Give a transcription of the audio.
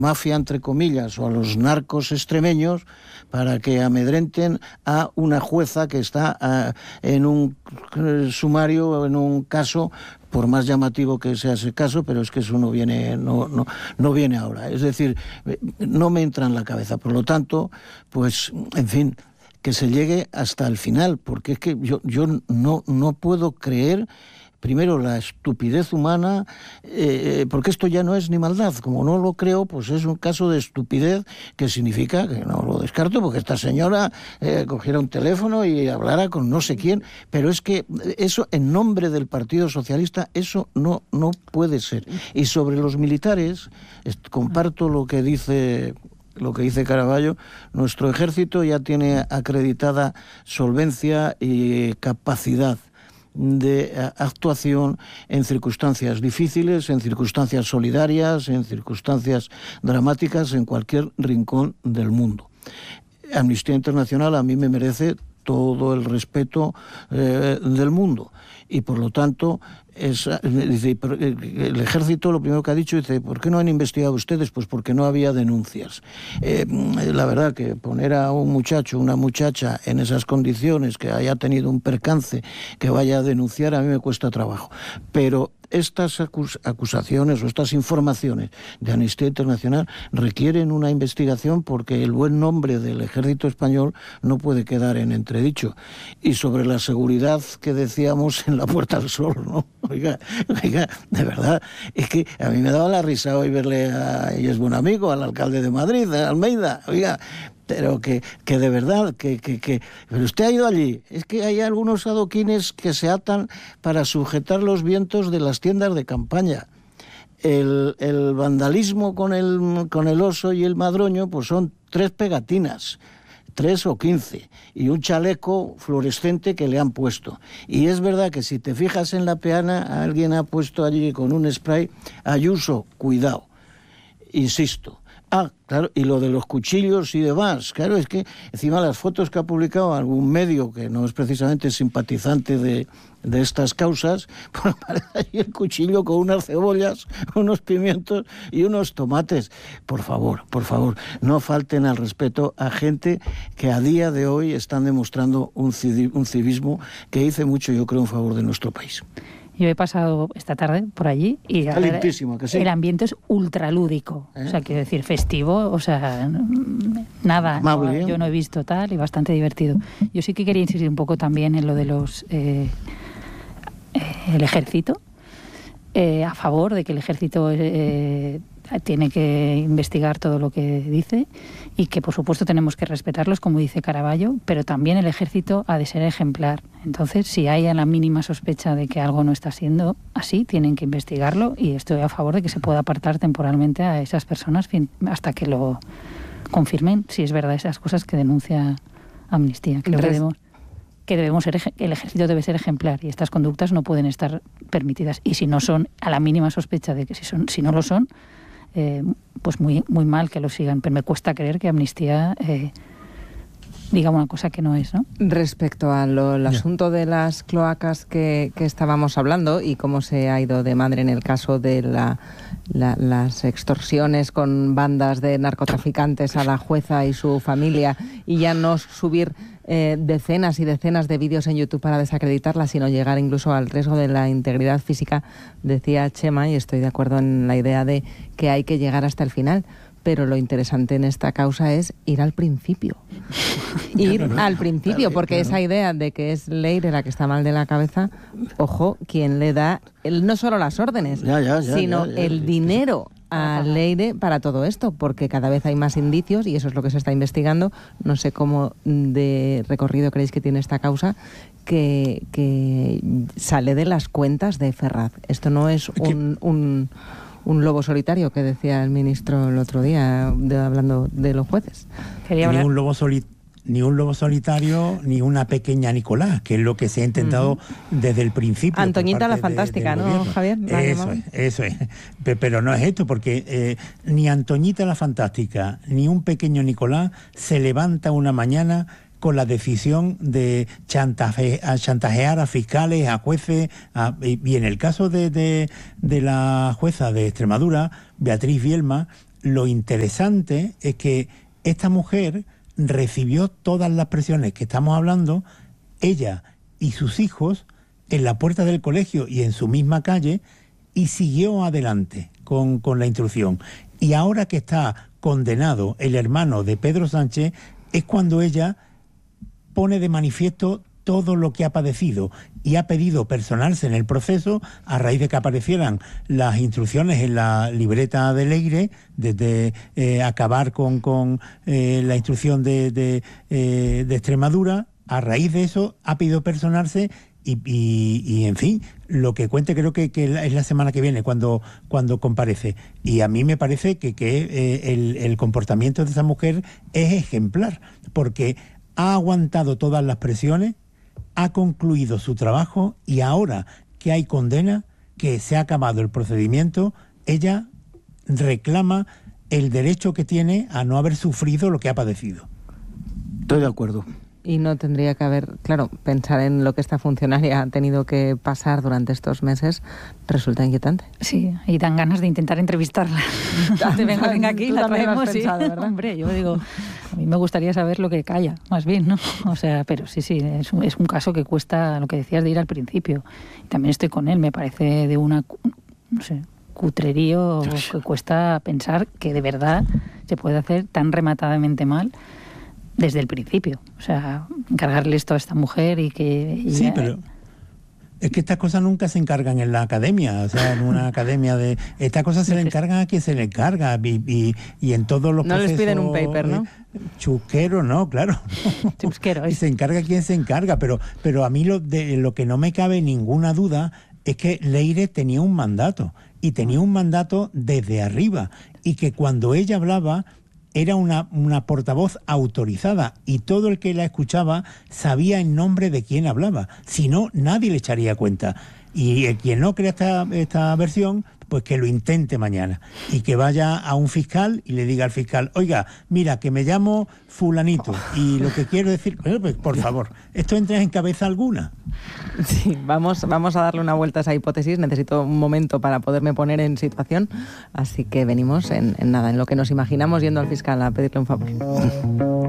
mafia, entre comillas, o a los narcos extremeños para que amedrenten a una jueza que está en un sumario, en un caso, por más llamativo que sea ese caso, pero es que eso no viene ahora. Es decir, no me entra en la cabeza. Por lo tanto, pues, en fin, que se llegue hasta el final, porque es que yo no puedo creer, primero, la estupidez humana, porque esto ya no es ni maldad. Como no lo creo, pues es un caso de estupidez, que significa, que no lo descarto, porque esta señora cogiera un teléfono y hablara con no sé quién, pero es que eso, en nombre del Partido Socialista, eso no puede ser. Y sobre los militares, comparto lo que dice Caraballo. Nuestro ejército ya tiene acreditada solvencia y capacidad de actuación en circunstancias difíciles, en circunstancias solidarias, en circunstancias dramáticas, en cualquier rincón del mundo. Amnistía Internacional a mí me merece todo el respeto del mundo, y por lo tanto dice, el ejército lo primero que ha dicho, dice, ¿por qué no han investigado ustedes? Pues porque no había denuncias. La verdad que poner a un muchacho, una muchacha en esas condiciones, que haya tenido un percance, que vaya a denunciar, a mí me cuesta trabajo, pero estas acusaciones o estas informaciones de Amnistía Internacional requieren una investigación, porque el buen nombre del ejército español no puede quedar en entredicho. Y sobre la seguridad que decíamos en la Puerta del Sol, ¿no? Oiga, de verdad, es que a mí me daba la risa hoy verle y es buen amigo, al alcalde de Madrid, Almeida, oiga, pero que de verdad, pero usted ha ido allí, es que hay algunos adoquines que se atan para sujetar los vientos de las tiendas de campaña. El vandalismo con el oso y el madroño, pues son 3 pegatinas, 3 o 15, y un chaleco fluorescente que le han puesto. Y es verdad que si te fijas en la peana, alguien ha puesto allí con un spray, Ayuso, cuidado, insisto. Claro, y lo de los cuchillos y demás, claro, es que encima las fotos que ha publicado algún medio que no es precisamente simpatizante de estas causas, pues aparece ahí el cuchillo con unas cebollas, unos pimientos y unos tomates. Por favor, no falten al respeto a gente que a día de hoy están demostrando un civismo que dice mucho, yo creo, en favor de nuestro país. Yo he pasado esta tarde por allí y ¿que sí? El ambiente es ultralúdico, o sea, quiero decir, festivo, o sea, nada, amable, yo no he visto tal, y bastante divertido. Yo sí que quería insistir un poco también en lo de el ejército, a favor de que el ejército tiene que investigar todo lo que dice, y que por supuesto tenemos que respetarlos, como dice Caraballo, pero también el ejército ha de ser ejemplar. Entonces, si hay la mínima sospecha de que algo no está siendo así, tienen que investigarlo, y estoy a favor de que se pueda apartar temporalmente a esas personas hasta que lo confirmen, si es verdad esas cosas que denuncia Amnistía. Creo que debemos ser, el ejército debe ser ejemplar, y estas conductas no pueden estar permitidas. Y si no son, a la mínima sospecha de que si no lo son, pues muy, muy mal que lo sigan. Pero me cuesta creer que Amnistía diga una cosa que no es, ¿no? Respecto al asunto de las cloacas que estábamos hablando, y cómo se ha ido de madre en el caso de las extorsiones con bandas de narcotraficantes a la jueza y su familia, y ya no subir decenas y decenas de vídeos en YouTube para desacreditarla, sino llegar incluso al riesgo de la integridad física, decía Chema, y estoy de acuerdo en la idea de que hay que llegar hasta el final. Pero lo interesante en esta causa es ir al principio. Al principio, porque esa idea de que es Leire la que está mal de la cabeza, ojo, quien le da no solo las órdenes, sino el dinero a Leire para todo esto, porque cada vez hay más indicios, y eso es lo que se está investigando. No sé cómo de recorrido creéis que tiene esta causa, que sale de las cuentas de Ferraz. Esto no es un lobo solitario, que decía el ministro el otro día, hablando de los jueces. Ni un lobo solitario, ni una pequeña Nicolás, que es lo que se ha intentado desde el principio. Antoñita la fantástica, ¿no, Javier? Eso es. Pero no es esto, porque ni Antoñita la fantástica, ni un pequeño Nicolás se levanta una mañana con la decisión de chantajear a fiscales, a jueces, y en el caso de la jueza de Extremadura, Beatriz Bielma, lo interesante es que esta mujer recibió todas las presiones que estamos hablando, ella y sus hijos, en la puerta del colegio y en su misma calle, y siguió adelante con la instrucción. Y ahora que está condenado el hermano de Pedro Sánchez, es cuando ella pone de manifiesto todo lo que ha padecido y ha pedido personarse en el proceso a raíz de que aparecieran las instrucciones en la libreta de Leire, desde acabar con la instrucción de Extremadura. A raíz de eso ha pedido personarse y en fin, lo que cuente creo que es la semana que viene cuando comparece. Y a mí me parece que el comportamiento de esa mujer es ejemplar, porque ha aguantado todas las presiones, ha concluido su trabajo y ahora que hay condena, que se ha acabado el procedimiento, ella reclama el derecho que tiene a no haber sufrido lo que ha padecido. Estoy de acuerdo. Y no tendría que haber, claro, pensar en lo que esta funcionaria ha tenido que pasar durante estos meses resulta inquietante. Sí, y dan ganas de intentar entrevistarla. venga aquí, la traemos. Pensado, sí. ¿verdad? Hombre, yo digo, a mí me gustaría saber lo que calla, más bien, ¿no? O sea, pero sí, es un caso que cuesta, lo que decías de ir al principio. Y también estoy con él, me parece de una, no sé, cutrerío que cuesta pensar que de verdad se puede hacer tan rematadamente mal desde el principio. O sea, encargarle esto a esta mujer y que... Sí, pero es que estas cosas nunca se encargan en la academia, o sea, en una academia de... Estas cosas se le encargan a quien se le encarga y en todos los procesos... No les piden un paper, ¿no? Chusquero, no, claro. No. Chusquero, Y se encarga quien se encarga, pero a mí lo que no me cabe ninguna duda es que Leire tenía un mandato, y tenía un mandato desde arriba, y que cuando ella hablaba era una portavoz autorizada y todo el que la escuchaba sabía en nombre de quién hablaba. Si no, nadie le echaría cuenta. Y quien no crea esta versión, pues que lo intente mañana y que vaya a un fiscal y le diga al fiscal: oiga, mira, que me llamo fulanito y lo que quiero decir, pues, por favor, ¿esto entra en cabeza alguna? Sí, vamos a darle una vuelta a esa hipótesis. Necesito un momento para poderme poner en situación, así que venimos en lo que nos imaginamos yendo al fiscal a pedirle un favor.